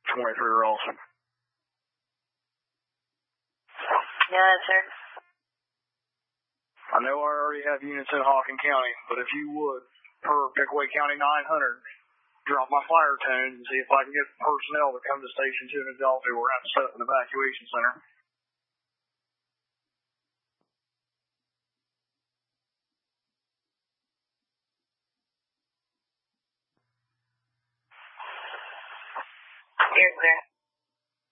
23 Ross. Yeah, sir. I know I already have units in Hawken County, but if you would, per Pickaway County 900, drop my fire tones and see if I can get personnel to come to Station 2 in Adelphia. We're going to have to set up an evacuation center. You're clear.